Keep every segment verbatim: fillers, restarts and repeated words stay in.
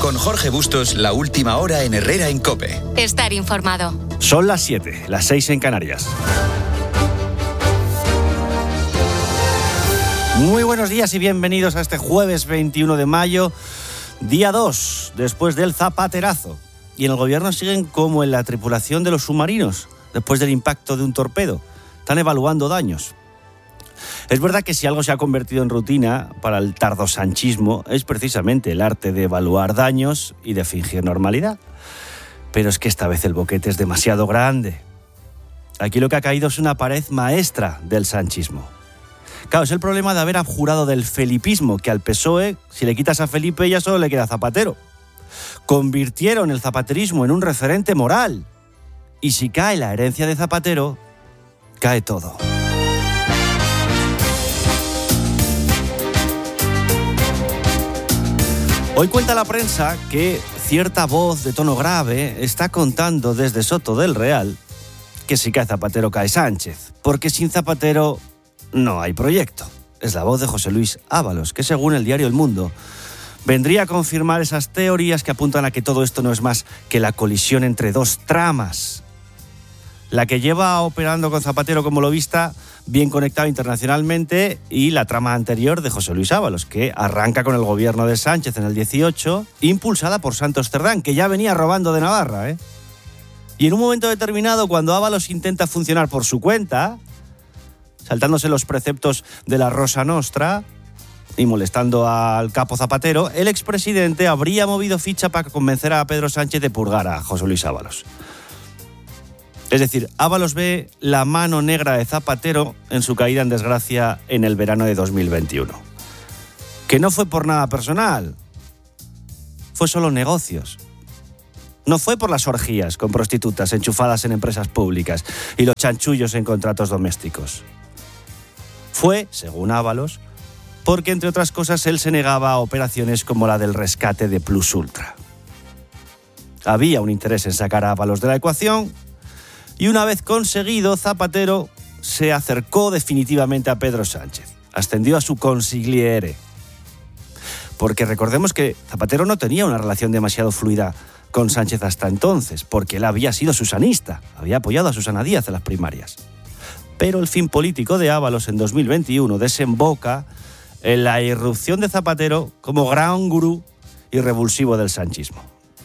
Con Jorge Bustos, la última hora en Herrera en COPE. Estar informado. Son las siete, las seis en Canarias. Muy buenos días y bienvenidos a este jueves veintiuno de mayo, día dos, después del zapaterazo. Y en el gobierno siguen como en la tripulación de los submarinos, después del impacto de un torpedo. Están evaluando daños. Es verdad que si algo se ha convertido en rutina para el tardosanchismo es precisamente el arte de evaluar daños y de fingir normalidad. Pero es que esta vez el boquete es demasiado grande. Aquí lo que ha caído es una pared maestra del sanchismo. Claro, es el problema de haber abjurado del felipismo, que al P S O E, si le quitas a Felipe, ya solo le queda Zapatero. Convirtieron el zapaterismo en un referente moral. Y si cae la herencia de Zapatero, cae todo. Hoy cuenta la prensa que cierta voz de tono grave está contando desde Soto del Real que si cae Zapatero cae Sánchez, porque sin Zapatero no hay proyecto. Es la voz de José Luis Ábalos, que según el diario El Mundo vendría a confirmar esas teorías que apuntan a que todo esto no es más que la colisión entre dos tramas. La que lleva operando con Zapatero como lobista, bien conectado internacionalmente, y la trama anterior de José Luis Ábalos, que arranca con el gobierno de Sánchez en el dieciocho, impulsada por Santos Cerdán, que ya venía robando de Navarra, ¿eh? Y en un momento determinado, cuando Ábalos intenta funcionar por su cuenta, saltándose los preceptos de la Rosa Nostra y molestando al capo Zapatero, el expresidente habría movido ficha para convencer a Pedro Sánchez de purgar a José Luis Ábalos. Es decir, Ábalos ve la mano negra de Zapatero en su caída en desgracia en el verano de dos mil veintiuno. Que no fue por nada personal, fue solo negocios. No fue por las orgías con prostitutas enchufadas en empresas públicas y los chanchullos en contratos domésticos. Fue, según Ábalos, porque entre otras cosas él se negaba a operaciones como la del rescate de Plus Ultra. Había un interés en sacar a Ábalos de la ecuación. Y una vez conseguido, Zapatero se acercó definitivamente a Pedro Sánchez. Ascendió a su consigliere. Porque recordemos que Zapatero no tenía una relación demasiado fluida con Sánchez hasta entonces, porque él había sido susanista, había apoyado a Susana Díaz en las primarias. Pero el fin político de Ábalos en dos mil veintiuno desemboca en la irrupción de Zapatero como gran gurú y revulsivo del sanchismo.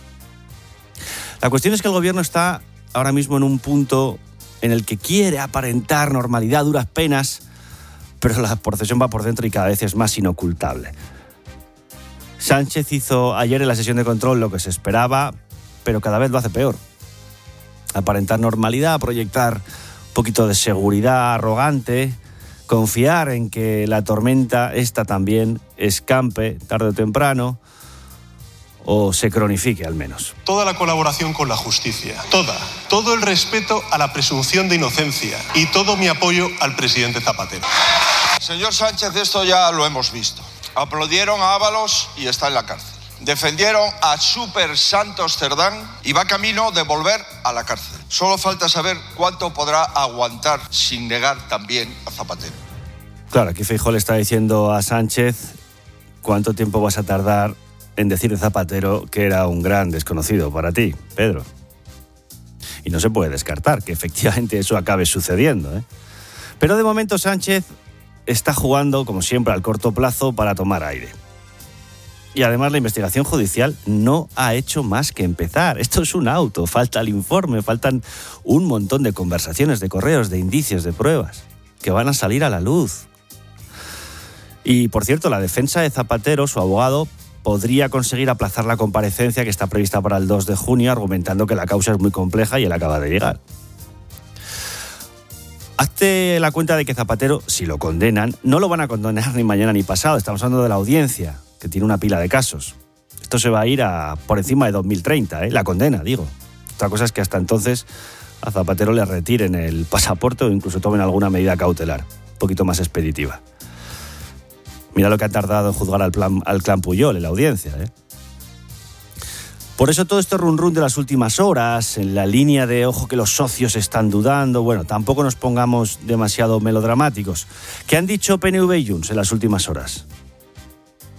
La cuestión es que el gobierno está ahora mismo en un punto en el que quiere aparentar normalidad a duras penas, pero la procesión va por dentro y cada vez es más inocultable. Sánchez hizo ayer en la sesión de control lo que se esperaba, pero cada vez lo hace peor. Aparentar normalidad, proyectar un poquito de seguridad arrogante, confiar en que la tormenta esta también escampe tarde o temprano, o se cronifique al menos. Toda la colaboración con la justicia, toda, todo el respeto a la presunción de inocencia y todo mi apoyo al presidente Zapatero. Señor Sánchez, esto ya lo hemos visto. Aplaudieron a Ábalos y está en la cárcel. Defendieron a Super Santos Cerdán y va camino de volver a la cárcel. Solo falta saber cuánto podrá aguantar sin negar también a Zapatero. Claro, aquí Feijóo le está diciendo a Sánchez cuánto tiempo vas a tardar en decir de Zapatero que era un gran desconocido para ti, Pedro. Y no se puede descartar que efectivamente eso acabe sucediendo, ¿eh? Pero de momento Sánchez está jugando, como siempre, al corto plazo para tomar aire. Y además la investigación judicial no ha hecho más que empezar. Esto es un auto, falta el informe, faltan un montón de conversaciones, de correos, de indicios, de pruebas que van a salir a la luz. Y, por cierto, la defensa de Zapatero, su abogado, podría conseguir aplazar la comparecencia que está prevista para el dos de junio, argumentando que la causa es muy compleja y él acaba de llegar. Hazte la cuenta de que Zapatero, si lo condenan, no lo van a condenar ni mañana ni pasado. Estamos hablando de la audiencia, que tiene una pila de casos. Esto se va a ir a por encima de dos mil treinta, ¿eh? La condena, digo. Otra cosa es que hasta entonces a Zapatero le retiren el pasaporte o incluso tomen alguna medida cautelar, un poquito más expeditiva. Mira lo que ha tardado en juzgar al, plan, al clan Puyol en la audiencia, ¿eh? Por eso todo este run run de las últimas horas, en la línea de ojo que los socios están dudando, bueno, tampoco nos pongamos demasiado melodramáticos. ¿Qué han dicho P N V y Junts en las últimas horas?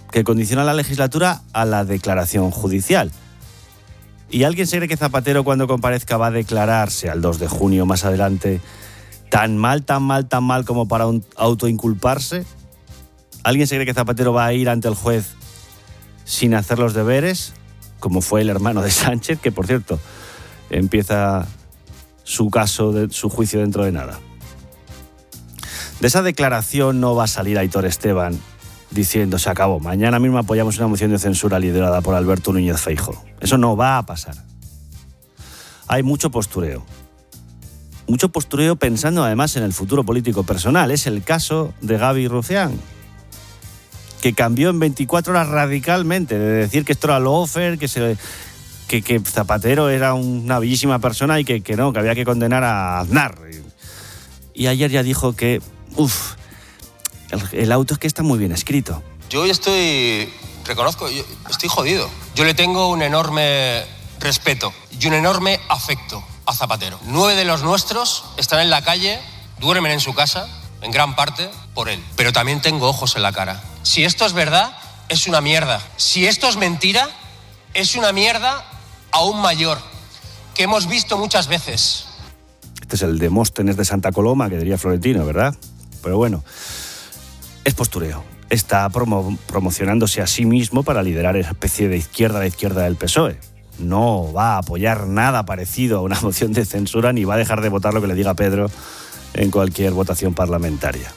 que condiciona la legislatura a la declaración judicial. ¿Y alguien se cree que Zapatero, cuando comparezca, va a declararse al dos de junio más adelante tan mal, tan mal, tan mal como para un autoinculparse? ¿Alguien se cree que Zapatero va a ir ante el juez sin hacer los deberes, como fue el hermano de Sánchez, que por cierto empieza su caso, de, su juicio dentro de nada? De esa declaración no va a salir Aitor Esteban diciendo se acabó, mañana mismo apoyamos una moción de censura liderada por Alberto Núñez Feijóo. Eso no va a pasar. Hay mucho postureo. Mucho postureo pensando además en el futuro político personal. Es el caso de Gaby Rufián, que cambió en veinticuatro horas radicalmente, de decir que esto era lawfare, que, se, que, que Zapatero era una bellísima persona y que, que no, que había que condenar a Aznar. Y ayer ya dijo que, uff, el, el auto es que está muy bien escrito. Yo hoy estoy, reconozco, yo estoy jodido. Yo le tengo un enorme respeto y un enorme afecto a Zapatero. Nueve de los nuestros están en la calle, duermen en su casa, en gran parte por él. Pero también tengo ojos en la cara. Si esto es verdad, es una mierda. Si esto es mentira, es una mierda aún mayor, que hemos visto muchas veces. Este es el Demóstenes de Santa Coloma, que diría Florentino, ¿verdad? Pero bueno, es postureo. Está promo- promocionándose a sí mismo para liderar esa especie de izquierda, de izquierda del P S O E. No va a apoyar nada parecido a una moción de censura, ni va a dejar de votar lo que le diga Pedro en cualquier votación parlamentaria.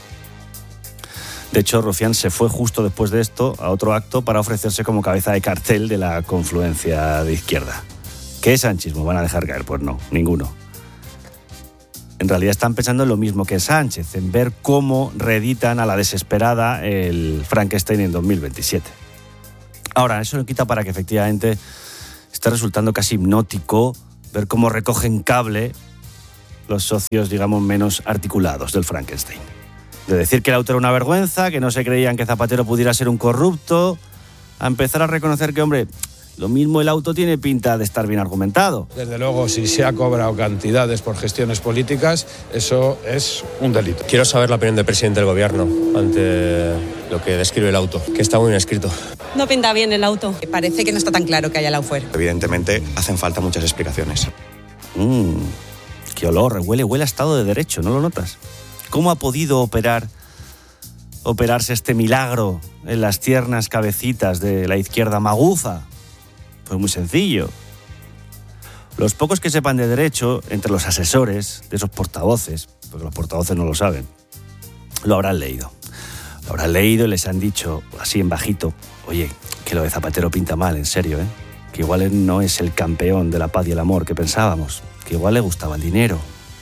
De hecho, Rufián se fue justo después de esto a otro acto para ofrecerse como cabeza de cartel de la confluencia de izquierda. ¿Qué sanchismo van a dejar caer? Pues no, ninguno. En realidad están pensando en lo mismo que Sánchez, en ver cómo reeditan a la desesperada el Frankenstein en dos mil veintisiete. Ahora, eso no quita para que efectivamente esté resultando casi hipnótico ver cómo recogen cable los socios, digamos, menos articulados del Frankenstein. De decir que el auto era una vergüenza, que no se creían que Zapatero pudiera ser un corrupto, a empezar a reconocer que, hombre, lo mismo el auto tiene pinta de estar bien argumentado. Desde luego, si se ha cobrado cantidades por gestiones políticas, eso es un delito. Quiero saber la opinión del presidente del gobierno ante lo que describe el auto, que está muy bien escrito. No pinta bien el auto. Parece que no está tan claro que haya lawfare. Evidentemente, hacen falta muchas explicaciones. Mmm, qué olor, huele, huele a Estado de Derecho, ¿no lo notas? ¿Cómo ha podido operar, operarse este milagro en las tiernas cabecitas de la izquierda maguza? Pues muy sencillo. Los pocos que sepan de derecho, entre los asesores de esos portavoces, porque los portavoces no lo saben, lo habrán leído. Lo habrán leído y les han dicho, así en bajito, oye, que lo de Zapatero pinta mal, en serio, ¿eh? Que igual él no es el campeón de la paz y el amor que pensábamos, que igual le gustaba el dinero.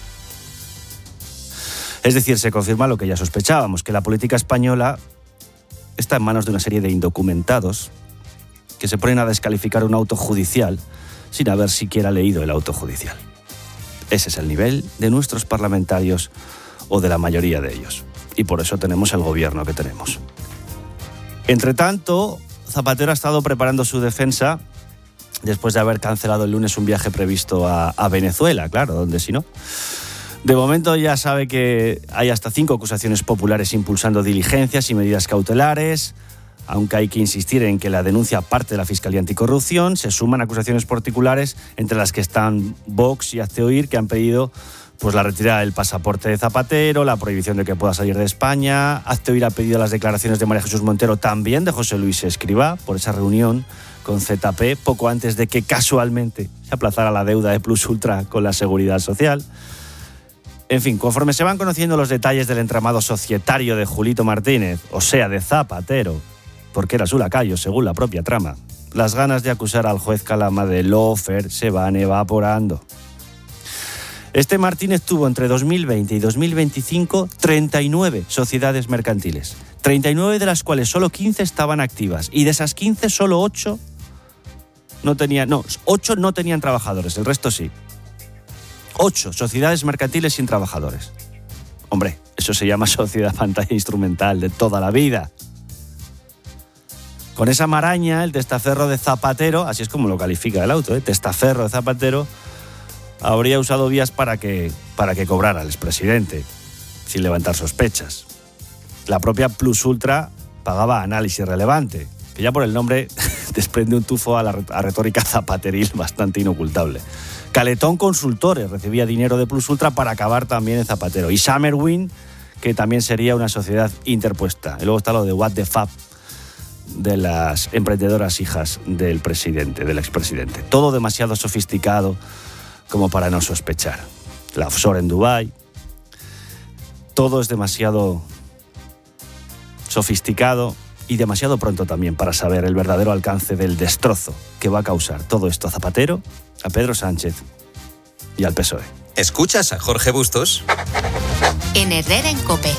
Es decir, se confirma lo que ya sospechábamos, que la política española está en manos de una serie de indocumentados que se ponen a descalificar un auto judicial sin haber siquiera leído el auto judicial. Ese es el nivel de nuestros parlamentarios o de la mayoría de ellos. Y por eso tenemos el gobierno que tenemos. Entre tanto, Zapatero ha estado preparando su defensa después de haber cancelado el lunes un viaje previsto a, a Venezuela, claro, donde si no. De momento ya sabe que hay hasta cinco acusaciones populares impulsando diligencias y medidas cautelares, aunque hay que insistir en que la denuncia parte de la Fiscalía Anticorrupción. Se suman acusaciones particulares, entre las que están Vox y Hazte Oír, que han pedido pues, la retirada del pasaporte de Zapatero, la prohibición de que pueda salir de España. Hazte Oír ha pedido las declaraciones de María Jesús Montero, también de José Luis Escrivá, por esa reunión con Z P, poco antes de que casualmente se aplazara la deuda de Plus Ultra con la Seguridad Social. En fin, conforme se van conociendo los detalles del entramado societario de Julito Martínez, o sea, de Zapatero, porque era su lacayo, según la propia trama, las ganas de acusar al juez Calama de lawfare se van evaporando. Este Martínez tuvo entre dos mil veinte y dos mil veinticinco treinta y nueve sociedades mercantiles, treinta y nueve de las cuales solo quince estaban activas, y de esas quince solo ocho no tenían, no, ocho no tenían trabajadores, el resto sí. Ocho sociedades mercantiles sin trabajadores. Hombre, eso se llama sociedad pantalla instrumental de toda la vida. Con esa maraña, el testaferro de Zapatero, así es como lo califica el auto, ¿eh? Testaferro de Zapatero, habría usado vías para que, para que cobrara el expresidente, sin levantar sospechas. La propia Plus Ultra pagaba análisis relevante, que ya por el nombre desprende un tufo a la a retórica zapateril bastante inocultable. Caletón Consultores recibía dinero de Plus Ultra para acabar también en Zapatero. Y Summerwin, que también sería una sociedad interpuesta. Y luego está lo de What the Fab, de las emprendedoras hijas del presidente, del expresidente. Todo demasiado sofisticado como para no sospechar. La offshore en Dubái. Todo es demasiado sofisticado y demasiado pronto también para saber el verdadero alcance del destrozo que va a causar todo esto a Zapatero, a Pedro Sánchez y al P S O E. ¿Escuchas a Jorge Bustos? En Herrera en COPE.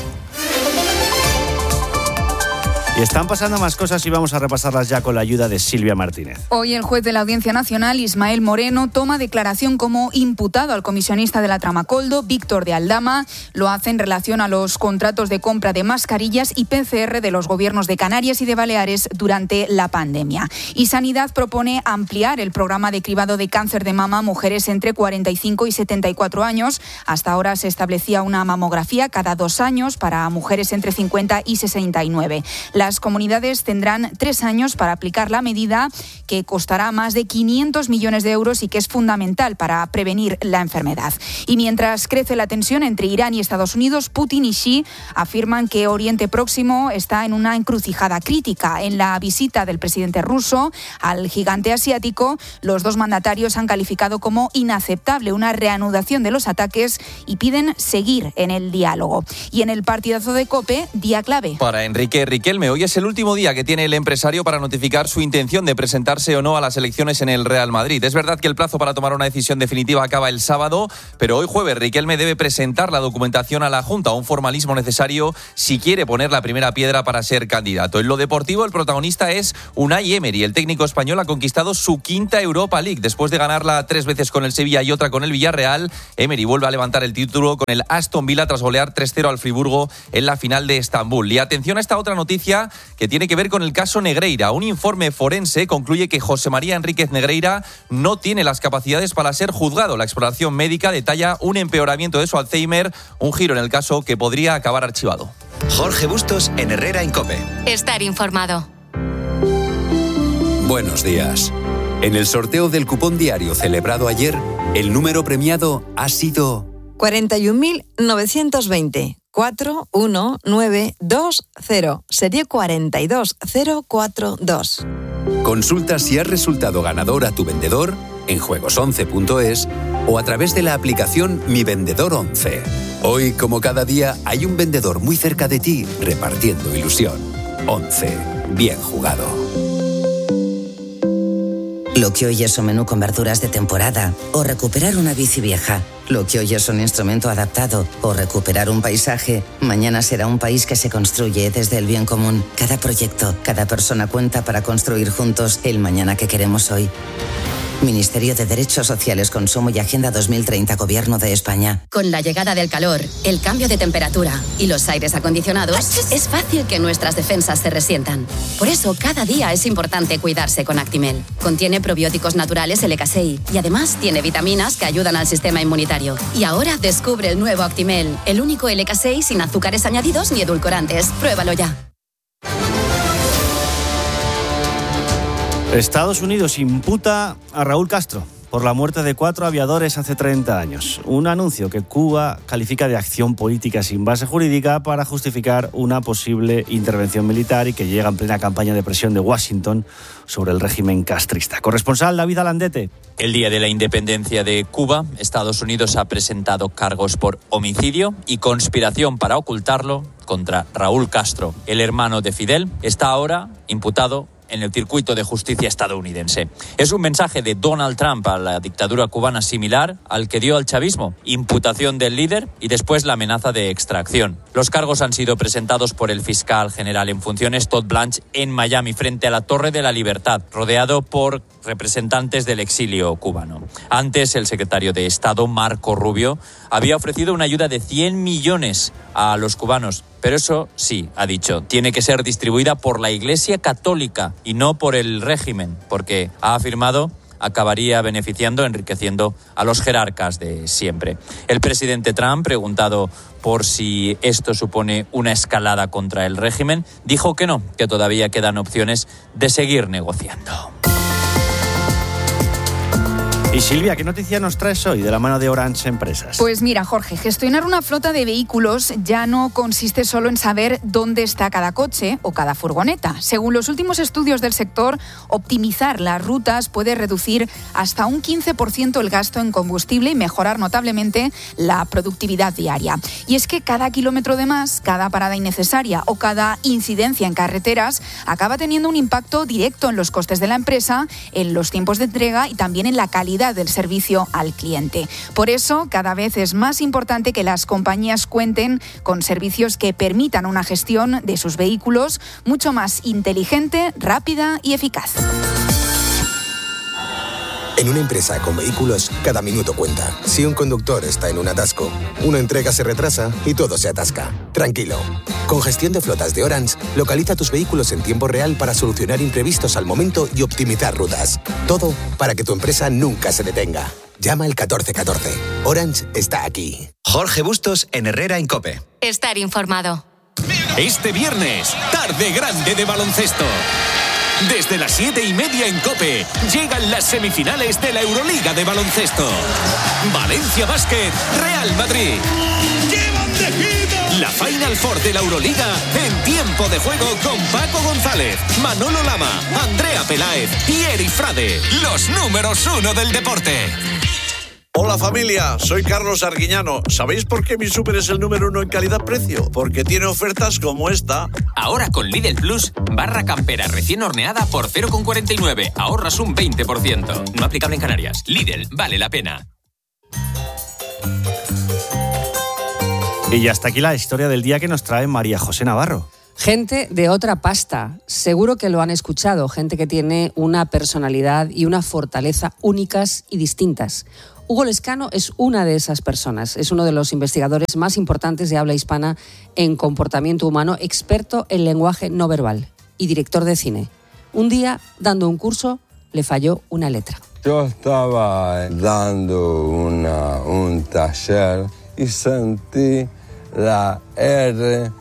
Y están pasando más cosas y vamos a repasarlas ya con la ayuda de Silvia Martínez. Hoy el juez de la Audiencia Nacional, Ismael Moreno, toma declaración como imputado al comisionista de la trama Coldo, Víctor de Aldama. Lo hace en relación a los contratos de compra de mascarillas y P C R de los gobiernos de Canarias y de Baleares durante la pandemia. Y Sanidad propone ampliar el programa de cribado de cáncer de mama a mujeres entre cuarenta y cinco y setenta y cuatro años. Hasta ahora se establecía una mamografía cada dos años para mujeres entre cincuenta y sesenta y nueve. Las comunidades tendrán tres años para aplicar la medida, que costará más de quinientos millones de euros y que es fundamental para prevenir la enfermedad. Y mientras crece la tensión entre Irán y Estados Unidos, Putin y Xi afirman que Oriente Próximo está en una encrucijada crítica. En la visita del presidente ruso al gigante asiático, los dos mandatarios han calificado como inaceptable una reanudación de los ataques y piden seguir en el diálogo. Y en el partidazo de COPE, día clave. Para Enrique Riquelme, hoy es el último día que tiene el empresario para notificar su intención de presentarse o no a las elecciones en el Real Madrid. Es verdad que el plazo para tomar una decisión definitiva acaba el sábado, pero hoy jueves Riquelme debe presentar la documentación a la Junta, un formalismo necesario si quiere poner la primera piedra para ser candidato. En lo deportivo, el protagonista es Unai Emery. El técnico español ha conquistado su quinta Europa League. Después de ganarla tres veces con el Sevilla y otra con el Villarreal, Emery vuelve a levantar el título con el Aston Villa tras golear tres cero al Friburgo en la final de Estambul. Y atención a esta otra noticia que tiene que ver con el caso Negreira. Un informe forense concluye que José María Enríquez Negreira no tiene las capacidades para ser juzgado. La exploración médica detalla un empeoramiento de su Alzheimer, un giro en el caso que podría acabar archivado. Jorge Bustos en Herrera en COPE. Estar informado. Buenos días. En el sorteo del cupón diario celebrado ayer, el número premiado ha sido cuarenta y un mil novecientos veinte. cuatro uno nueve dos cero, serie cuarenta y dos mil cuarenta y dos. Consulta si has resultado ganador a tu vendedor en juegos once punto es o a través de la aplicación Mi Vendedor once. Hoy, como cada día, hay un vendedor muy cerca de ti repartiendo ilusión. once. Bien jugado. Lo que hoy es un menú con verduras de temporada o recuperar una bici vieja. Lo que hoy es un instrumento adaptado o recuperar un paisaje, mañana será un país que se construye desde el bien común. Cada proyecto, cada persona cuenta para construir juntos el mañana que queremos hoy. Ministerio de Derechos Sociales, Consumo y Agenda dos mil treinta, Gobierno de España. Con la llegada del calor, el cambio de temperatura y los aires acondicionados, es fácil que nuestras defensas se resientan. Por eso, cada día es importante cuidarse con Actimel. Contiene probióticos naturales L K seis y además tiene vitaminas que ayudan al sistema inmunitario. Y ahora descubre el nuevo Actimel, el único L K seis sin azúcares añadidos ni edulcorantes. Pruébalo ya. Estados Unidos imputa a Raúl Castro por la muerte de cuatro aviadores hace treinta años. Un anuncio que Cuba califica de acción política sin base jurídica para justificar una posible intervención militar y que llega en plena campaña de presión de Washington sobre el régimen castrista. Corresponsal David Alandete. El día de la independencia de Cuba, Estados Unidos ha presentado cargos por homicidio y conspiración para ocultarlo contra Raúl Castro. El hermano de Fidel está ahora imputado en el circuito de justicia estadounidense. Es un mensaje de Donald Trump a la dictadura cubana similar al que dio al chavismo. Imputación del líder y después la amenaza de extracción. Los cargos han sido presentados por el fiscal general en funciones Todd Blanche en Miami frente a la Torre de la Libertad, rodeado por representantes del exilio cubano. Antes, el secretario de Estado, Marco Rubio, había ofrecido una ayuda de cien millones a los cubanos. Pero eso sí, ha dicho, tiene que ser distribuida por la Iglesia Católica y no por el régimen, porque ha afirmado acabaría beneficiando, enriqueciendo a los jerarcas de siempre. El presidente Trump, preguntado por si esto supone una escalada contra el régimen, dijo que no, que todavía quedan opciones de seguir negociando. Y Silvia, ¿qué noticia nos traes hoy de la mano de Orange Empresas? Pues mira, Jorge, gestionar una flota de vehículos ya no consiste solo en saber dónde está cada coche o cada furgoneta. Según los últimos estudios del sector, optimizar las rutas puede reducir hasta un quince por ciento el gasto en combustible y mejorar notablemente la productividad diaria. Y es que cada kilómetro de más, cada parada innecesaria o cada incidencia en carreteras acaba teniendo un impacto directo en los costes de la empresa, en los tiempos de entrega y también en la calidad del servicio al cliente. Por eso, cada vez es más importante que las compañías cuenten con servicios que permitan una gestión de sus vehículos mucho más inteligente, rápida y eficaz. En una empresa con vehículos, cada minuto cuenta. Si un conductor está en un atasco, una entrega se retrasa y todo se atasca. Tranquilo. Con gestión de flotas de Orange, localiza tus vehículos en tiempo real para solucionar imprevistos al momento y optimizar rutas. Todo para que tu empresa nunca se detenga. Llama al catorce catorce. Orange está aquí. Jorge Bustos en Herrera en COPE. Estar informado. Este viernes, tarde grande de baloncesto. Desde las siete y media en COPE llegan las semifinales de la Euroliga de baloncesto. Valencia Basket, Real Madrid. La Final Four de la Euroliga en tiempo de juego con Paco González, Manolo Lama, Andrea Peláez y Eri Frade, los números uno del deporte. Hola familia, soy Carlos Arguiñano. ¿Sabéis por qué mi súper es el número uno en calidad-precio? Porque tiene ofertas como esta. Ahora con Lidl Plus, barra campera recién horneada por cero coma cuarenta y nueve. Ahorras un veinte por ciento. No aplicable en Canarias. Lidl, vale la pena. Y ya está aquí la historia del día que nos trae María José Navarro. Gente de otra pasta, seguro que lo han escuchado, gente que tiene una personalidad y una fortaleza únicas y distintas. Hugo Lescano es una de esas personas, es uno de los investigadores más importantes de habla hispana en comportamiento humano, experto en lenguaje no verbal y director de cine. Un día, dando un curso, le falló una letra. Yo estaba dando una, un taller y sentí la R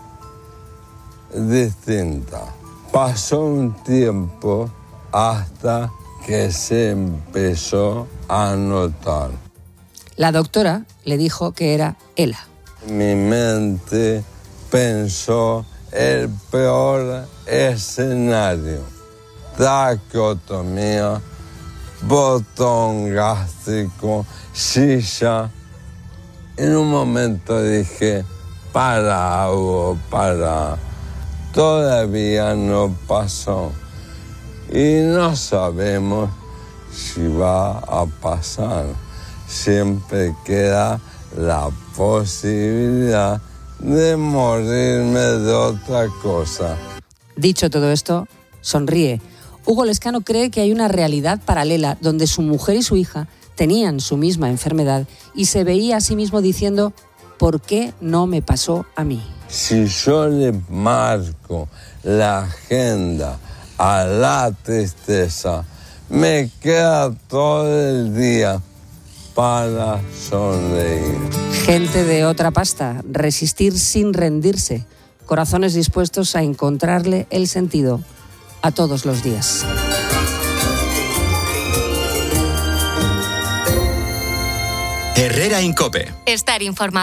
distinta. Pasó un tiempo hasta que se empezó a notar. La doctora le dijo que era ELA. Mi mente pensó el peor escenario. Traqueotomía, botón gástrico, silla. En un momento dije, para, Hugo, para. Todavía no pasó. Y no sabemos si va a pasar. Siempre queda la posibilidad de morirme de otra cosa. Dicho todo esto, sonríe. Hugo Lescano cree que hay una realidad paralela donde su mujer y su hija tenían su misma enfermedad y se veía a sí mismo diciendo, ¿por qué no me pasó a mí? Si yo le marco la agenda a la tristeza, me queda todo el día para sonreír. Gente de otra pasta, resistir sin rendirse, corazones dispuestos a encontrarle el sentido a todos los días. Herrera en COPE. Estar informado.